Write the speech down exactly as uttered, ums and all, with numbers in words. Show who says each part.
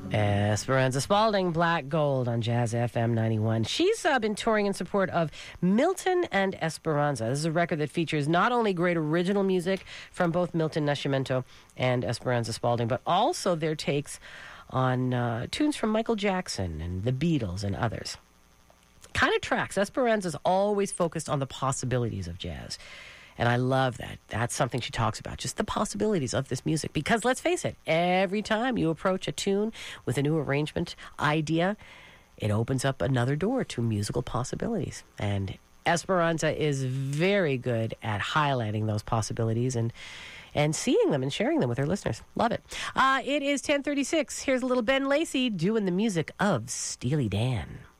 Speaker 1: Esperanza Spalding, Black Gold on Jazz F M ninety-one. She's uh, been touring in support of Milton and Esperanza. This is a record that features not only great original music from both Milton Nascimento and Esperanza Spalding, but also their takes on uh, tunes from Michael Jackson and the Beatles and others. Kind of tracks. Esperanza's always focused on the possibilities of jazz. And I love that. That's something she talks about, just the possibilities of this music. Because let's face it, every time you approach a tune with a new arrangement idea, it opens up another door to musical possibilities. And Esperanza is very good at highlighting those possibilities and and seeing them and sharing them with her listeners. Love it. Uh, it is ten thirty-six. Here's a little Ben Lacey doing the music of Steely Dan.